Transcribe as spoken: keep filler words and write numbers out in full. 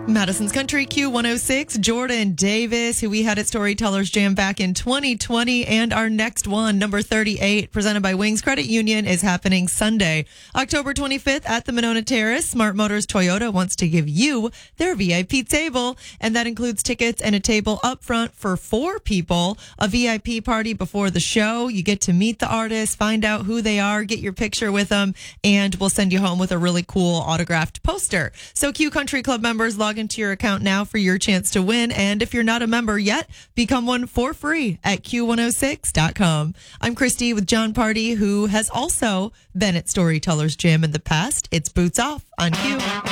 Madison's Country Q one oh six, Jordan Davis, who we had at Storytellers Jam back in twenty twenty. And our next one, number thirty-eight, presented by Wings Credit Union, is happening Sunday, October twenty-fifth at the Monona Terrace. Smart Motors Toyota wants to give you their V I P table, and that includes tickets and a table up front for four people, a V I P party before the show. You get to meet the artists, find out who they are, get your picture with them, and we'll send you home with a really cool autographed poster. So Q Country Club members, log into your account now for your chance to win. And if you're not a member yet, become one for free at Q one oh six dot com. I'm Christy with John Party, who has also been at Storytellers Jam in the past. It's Boots Off on Q.